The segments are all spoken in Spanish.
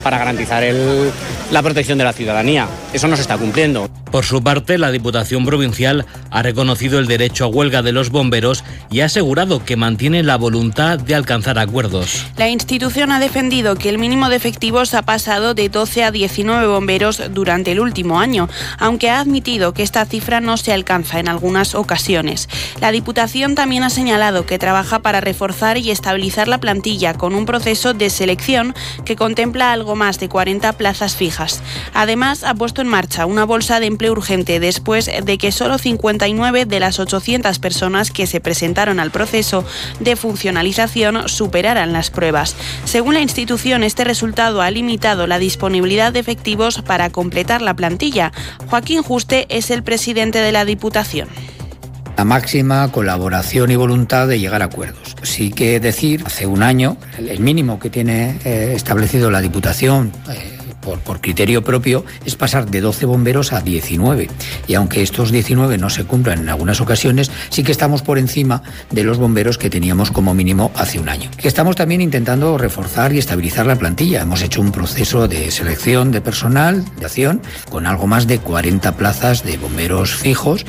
para garantizar la protección de la ciudadanía. Eso no se está cumpliendo. Por su parte, la Diputación Provincial ha reconocido el derecho a huelga de los bomberos y ha asegurado que mantiene la voluntad de alcanzar acuerdos. La institución ha defendido que el mínimo de efectivos ha pasado de 12 a 19 bomberos durante el último año, aunque ha admitido que esta cifra no se alcanza en algunas ocasiones. La Diputación también ha señalado que trabaja para reforzar y estabilizar la plantilla con un proceso de selección que contempla algo más de 40 plazas fijas. Además, ha puesto en marcha una bolsa de empleo urgente después de que solo 59 de las 800 personas que se presentaron al proceso de funcionalización superaran las pruebas. Según la institución, este resultado ha limitado la disponibilidad de efectivos para completar la plantilla. Joaquín Juste es el presidente de la Diputación. La máxima colaboración y voluntad de llegar a acuerdos. Sí que decir, hace un año, el mínimo que tiene establecido la Diputación por criterio propio es pasar de 12 bomberos a 19. Y aunque estos 19 no se cumplan en algunas ocasiones, sí que estamos por encima de los bomberos que teníamos como mínimo hace un año. Estamos también intentando reforzar y estabilizar la plantilla. Hemos hecho un proceso de selección de personal, de acción, con algo más de 40 plazas de bomberos fijos.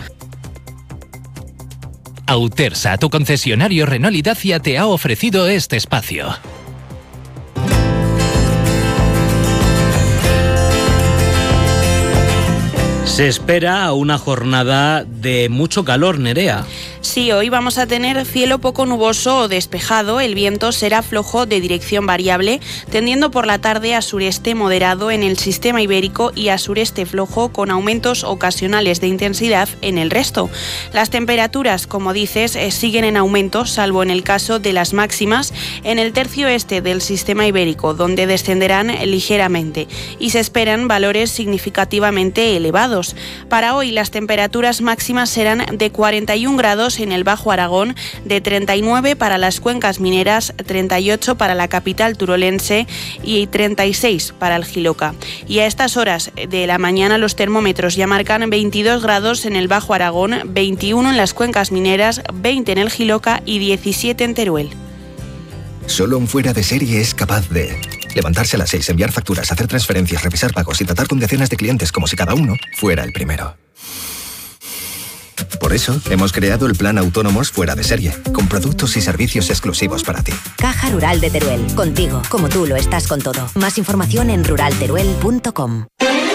Autersa, tu concesionario Renault y Dacia, te ha ofrecido este espacio. Se espera una jornada de mucho calor, Nerea. Sí, hoy vamos a tener cielo poco nuboso o despejado. El viento será flojo de dirección variable, tendiendo por la tarde a sureste moderado en el sistema ibérico y a sureste flojo con aumentos ocasionales de intensidad en el resto. Las temperaturas, como dices, siguen en aumento, salvo en el caso de las máximas en el tercio este del sistema ibérico, donde descenderán ligeramente y se esperan valores significativamente elevados. Para hoy las temperaturas máximas serán de 41 grados en el Bajo Aragón, de 39 para las cuencas mineras, 38 para la capital turolense y 36 para el Jiloca. Y a estas horas de la mañana los termómetros ya marcan 22 grados en el Bajo Aragón, 21 en las cuencas mineras, 20 en el Jiloca y 17 en Teruel. Solo un fuera de serie es capaz de levantarse a las 6, enviar facturas, hacer transferencias, revisar pagos y tratar con decenas de clientes como si cada uno fuera el primero. Por eso, hemos creado el Plan Autónomos Fuera de Serie, con productos y servicios exclusivos para ti. Caja Rural de Teruel, contigo, como tú lo estás con todo. Más información en ruralteruel.com.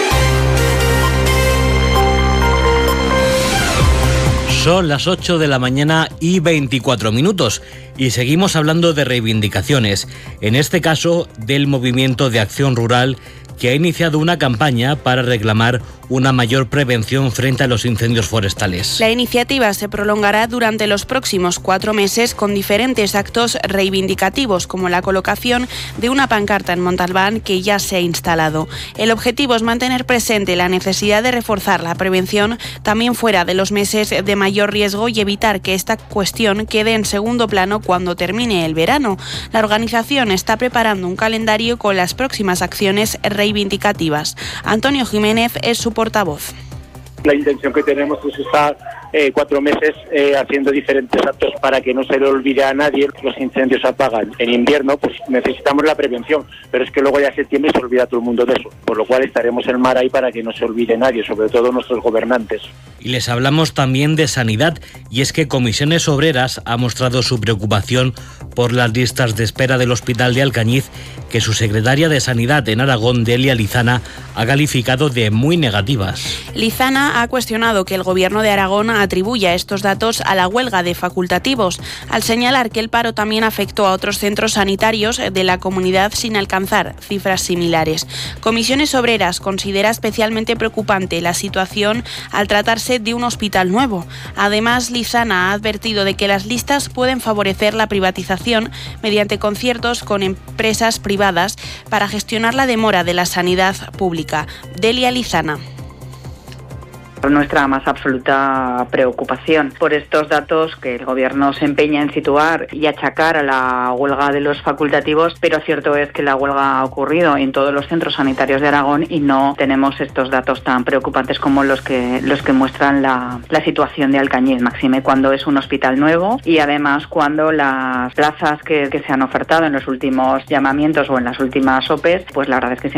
Son las 8 de la mañana y 24 minutos y seguimos hablando de reivindicaciones, en este caso del Movimiento de Acción Rural, que ha iniciado una campaña para reclamar una mayor prevención frente a los incendios forestales. La iniciativa se prolongará durante los próximos 4 meses con diferentes actos reivindicativos, como la colocación de una pancarta en Montalbán que ya se ha instalado. El objetivo es mantener presente la necesidad de reforzar la prevención también fuera de los meses de mayor riesgo y evitar que esta cuestión quede en segundo plano cuando termine el verano. La organización está preparando un calendario con las próximas acciones reivindicativas. Antonio Jiménez es su portavoz. La intención que tenemos es estar 4 meses haciendo diferentes actos para que no se le olvide a nadie. Los incendios se apagan. En invierno pues necesitamos la prevención, pero es que luego ya en septiembre se olvida todo el mundo de eso, por lo cual estaremos en mar ahí para que no se olvide nadie, sobre todo nuestros gobernantes. Y les hablamos también de sanidad, y es que Comisiones Obreras ha mostrado su preocupación por las listas de espera del Hospital de Alcañiz, que su secretaria de Sanidad en Aragón, Delia Lizana, ha calificado de muy negativas. Lizana ha cuestionado que el Gobierno de Aragón atribuya estos datos a la huelga de facultativos, al señalar que el paro también afectó a otros centros sanitarios de la comunidad sin alcanzar cifras similares. Comisiones Obreras considera especialmente preocupante la situación al tratarse de un hospital nuevo. Además, Lizana ha advertido de que las listas pueden favorecer la privatización mediante conciertos con empresas privadas para gestionar la demora de la sanidad pública. Delia Lizana. Nuestra más absoluta preocupación por estos datos que el Gobierno se empeña en situar y achacar a la huelga de los facultativos, pero cierto es que la huelga ha ocurrido en todos los centros sanitarios de Aragón y no tenemos estos datos tan preocupantes como los que muestran la situación de Alcañiz, máxime cuando es un hospital nuevo y además cuando las plazas que se han ofertado en los últimos llamamientos o en las últimas OPEs, pues la verdad es que